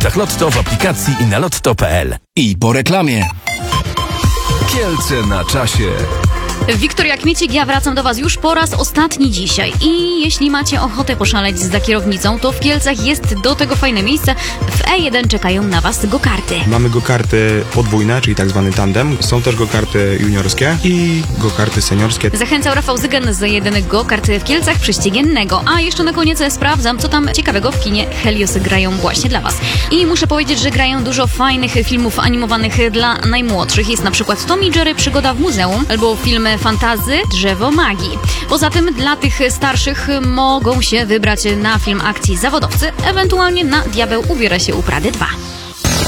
punktach Lotto, w aplikacji i na lotto.pl. I po reklamie. Kielce na czasie. Wiktoria Kmiecik, ja wracam do Was już po raz ostatni dzisiaj. I jeśli macie ochotę poszaleć za kierownicą, to w Kielcach jest do tego fajne miejsce. W E1 czekają na Was go-karty. Mamy go-karty podwójne, czyli tak zwany tandem. Są też go-karty juniorskie i go-karty seniorskie. Zachęcał Rafał Zygan za jedyny go-kart w Kielcach prześcigiennego. A jeszcze na koniec sprawdzam, co tam ciekawego w kinie Helios grają właśnie dla Was. I muszę powiedzieć, że grają dużo fajnych filmów animowanych dla najmłodszych. Jest na przykład Tom i Jerry Przygoda w muzeum, albo film Fantazy Drzewo Magii. Poza tym dla tych starszych mogą się wybrać na film akcji Zawodowcy, ewentualnie na Diabeł ubiera się u Prady 2.